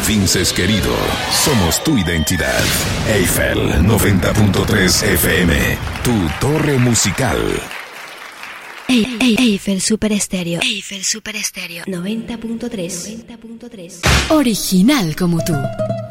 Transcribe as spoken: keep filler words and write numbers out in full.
Vinces querido, somos tu identidad. Eiffel noventa punto tres F M, tu torre musical. Ey, ey, Eiffel Super Estéreo. Eiffel Super Estéreo noventa punto tres. Original como tú.